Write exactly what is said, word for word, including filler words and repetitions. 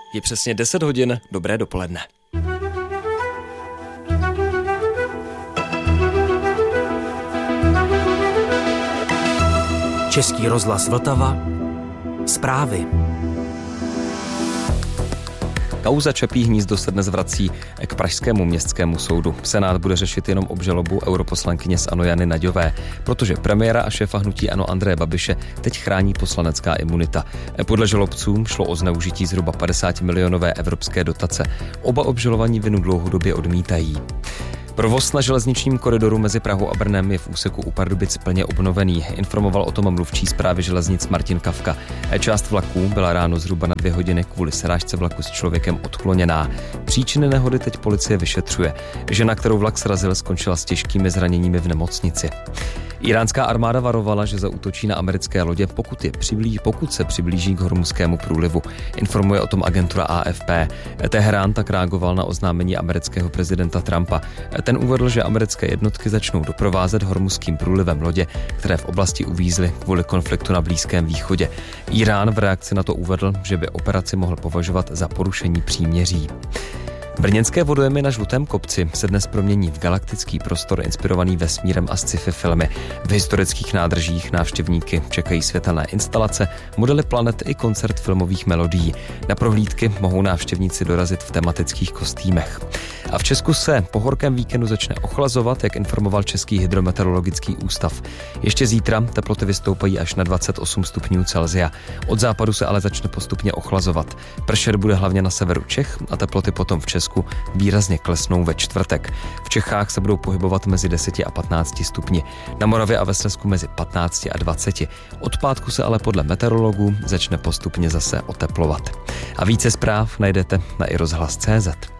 Je přesně deset hodin, dobré dopoledne. Český rozhlas Vltava. Zprávy. Kauza Čapí hnízdo se dnes vrací k pražskému městskému soudu. Senát bude řešit jenom obžalobu europoslankyně z ANO Jany Naďové, protože premiéra a šéfa hnutí ANO Andreje Babiše teď chrání poslanecká imunita. Podle žalobců šlo o zneužití zhruba padesát milionové evropské dotace. Oba obžalovaní vinu dlouhodobě odmítají. Provoz na železničním koridoru mezi Prahou a Brnem je v úseku u Pardubic plně obnovený. Informoval o tom mluvčí Správy železnic Martin Kafka. Část vlaků byla ráno zhruba na dvě hodiny kvůli srážce vlaku s člověkem odkloněná. Příčiny nehody teď policie vyšetřuje. Žena, kterou vlak srazil, skončila s těžkými zraněními v nemocnici. Iránská armáda varovala, že zaútočí na americké lodě, pokud, je přiblíž, pokud se přiblíží k Hormuzskému průlivu. Informuje o tom agentura A F P. Teherán tak reagoval na oznámení amerického prezidenta Trumpa. Ten uvedl, že americké jednotky začnou doprovázet Hormuzským průlivem lodě, které v oblasti uvízly kvůli konfliktu na Blízkém východě. Irán v reakci na to uvedl, že by operaci mohl považovat za porušení příměří. Brněnské vodojemy na Žlutém kopci se dnes promění v galaktický prostor inspirovaný vesmírem a sci-fi filmy. V historických nádržích návštěvníky čekají světelné instalace, modely planet i koncert filmových melodií. Na prohlídky mohou návštěvníci dorazit v tematických kostýmech. A v Česku se po horkém víkendu začne ochlazovat, jak informoval Český hydrometeorologický ústav. Ještě zítra teploty vystoupají až na dvacet osm stupňů Celsia. Od západu se ale začne postupně ochlazovat. Pršet bude hlavně na severu Čech a teploty potom v Česku výrazně klesnou ve čtvrtek. V Čechách se budou pohybovat mezi deseti a patnácti stupni. Na Moravě a ve Slezsku mezi patnácti a dvaceti. Od pátku se ale podle meteorologů začne postupně zase oteplovat. A více zpráv najdete na i rozhlas tečka cé zet.